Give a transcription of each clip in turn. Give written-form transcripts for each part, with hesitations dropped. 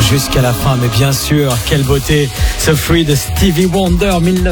jusqu'à la fin, mais bien sûr, quelle beauté, ce Free de Stevie Wonder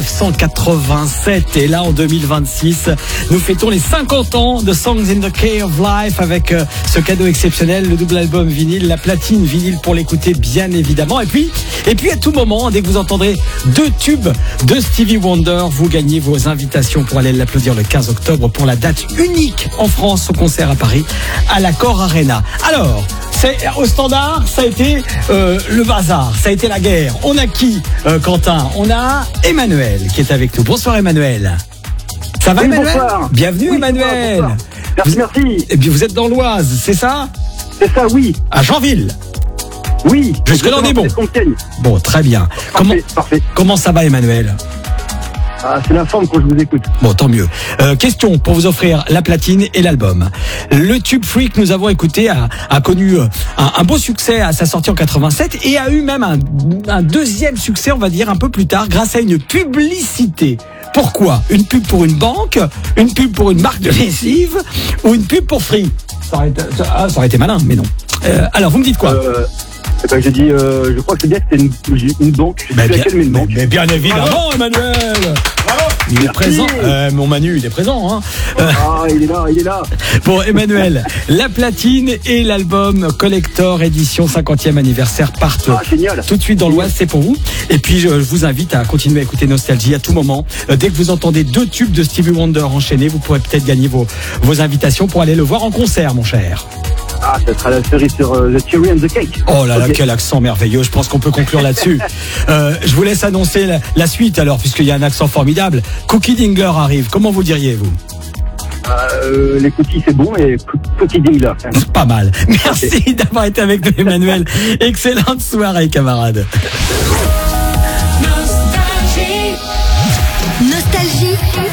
1987. Et là, en 2026, nous fêtons les 50 ans de Songs in the Key of Life avec ce cadeau exceptionnel, le double album vinyle, la platine vinyle pour l'écouter, bien évidemment. Et puis à tout moment, dès que vous entendrez 2 tubes de Stevie Wonder, vous gagnez vos invitations pour aller l'applaudir le 15 octobre pour la date unique en France au concert à Paris, à l'Accor Arena. Alors, au standard, ça a été le bazar, ça a été la guerre. On a qui, Quentin? On a Emmanuel qui est avec nous. Bonsoir Emmanuel. Ça va, Emmanuel? Bonsoir. Bienvenue, Oui, Emmanuel. bonsoir. Merci. Et puis vous êtes dans l'Oise, c'est ça? C'est ça, oui. À Janville. Oui. Jusque-là, on est bon. Bon, très bien. Parfait. Comment ça va, Emmanuel? Ah, c'est la forme quand je vous écoute. Bon, tant mieux. Question pour vous offrir la platine et l'album. Le tube Free que nous avons écouté a connu un beau succès à sa sortie en 87 et a eu même un deuxième succès, on va dire, un peu plus tard, grâce à une publicité. Pourquoi? Une pub pour une banque, une pub pour une marque de lessive ou une pub pour Free? Ça aurait été malin, mais non. Alors, vous me dites quoi? J'ai dit, je crois que c'est bien que c'était une banque. Je sais plus laquelle, mais une banque. Mais bien évidemment, Emmanuel. Il est présent. Mon Manu, il est présent. Hein. Il est là. Bon, Emmanuel, la platine et l'album Collector édition 50e anniversaire partent tout de suite dans l'Oise, c'est pour vous. Et puis, je vous invite à continuer à écouter Nostalgie à tout moment. Dès que vous entendez 2 tubes de Stevie Wonder enchaînés, vous pourrez peut-être gagner vos invitations pour aller le voir en concert, mon cher. Ah, ça sera la cerise sur the cherry and the cake. Oh là là, quel accent merveilleux. Je pense qu'on peut conclure là-dessus. Je vous laisse annoncer la suite alors, puisqu'il y a un accent formidable. Cookie Dingler arrive. Comment vous diriez, vous? Les cookies, c'est bon, et Cookie Dingler. Pas mal. Merci d'avoir été avec nous, Emmanuel. Excellente soirée, camarades. Nostalgie.